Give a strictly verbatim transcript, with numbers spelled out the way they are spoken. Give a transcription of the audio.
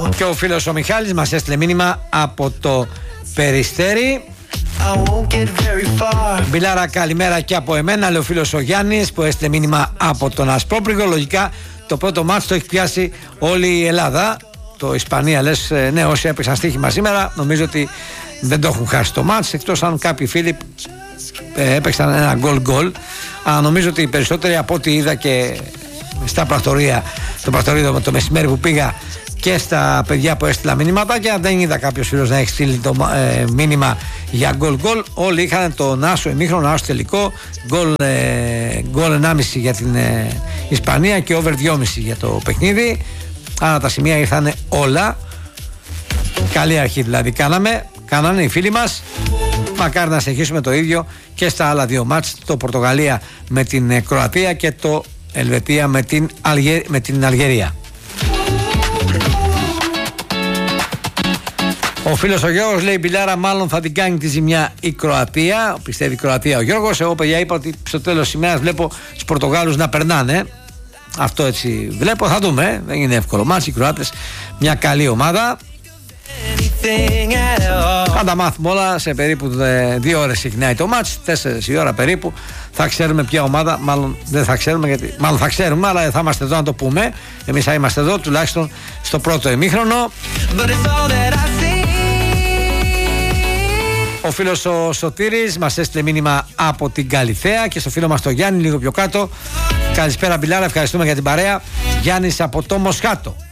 Και ο φίλος ο Μιχάλης μας έστειλε μήνυμα από το Περιστέρι. Μπιλάρα, καλημέρα και από εμένα, λέει ο φίλος ο Γιάννης που έστειλε μήνυμα από τον Ασπρόπρυγο. Λογικά το πρώτο μάτς το έχει πιάσει όλη η Ελλάδα. Το Ισπανία, λες, ναι, όσοι έπαιξαν στοίχημα σήμερα νομίζω ότι δεν το έχουν χάσει το μάτς, εκτός αν κάποιοι φίλοι ε, έπαιξαν ένα γκολ-γκολ. Αλλά νομίζω ότι οι περισσότεροι, από ό,τι είδα και στα πρακτορία, το πρακτορείο το μεσημέρι που πήγα και στα παιδιά που έστειλα μηνύματα, και δεν είδα κάποιος φίλος να έχει στείλει το ε, μήνυμα για γκολ-γκολ. Όλοι είχαν τον άσο ημίχρονο, άσο τελικό, γκολ, ε, γκολ ενάμιση για την ε, Ισπανία και over δυόμιση για το παιχνίδι. Άρα τα σημεία ήρθαν όλα. Καλή αρχή δηλαδή κάναμε, κάνανε οι φίλοι μας. Μακάρι να συνεχίσουμε το ίδιο και στα άλλα δύο μάτς, το Πορτογαλία με την Κροατία και το Ελβετία με την, Αλγε... με την Αλγερία. Ο φίλος ο Γιώργος λέει: Μπιλάρα, μάλλον θα την κάνει τη ζημιά η Κροατία. Πιστεύει η Κροατία ο Γιώργος. Εγώ, παιδιά, είπα ότι στο τέλος της ημέρας βλέπω τους Πορτογάλους να περνάνε. Αυτό έτσι βλέπω, θα δούμε. Δεν είναι εύκολο μάτς. Οι Κροάτες μια καλή ομάδα. Θα τα μάθουμε όλα σε περίπου δύο ώρες ξεκινάει το μάτς. Τέσσερις η ώρα περίπου θα ξέρουμε ποια ομάδα. Μάλλον δεν θα ξέρουμε, γιατί μάλλον θα ξέρουμε, αλλά θα είμαστε εδώ να το πούμε. Εμείς θα είμαστε εδώ τουλάχιστον στο πρώτο ημίχρονο. Ο φίλος ο Σωτήρης μας έστειλε μήνυμα από την Καλιθέα, και στο φίλο μας τον Γιάννη λίγο πιο κάτω: καλησπέρα Μπιλάρα, ευχαριστούμε για την παρέα. Γιάννης από το Μοσχάτο.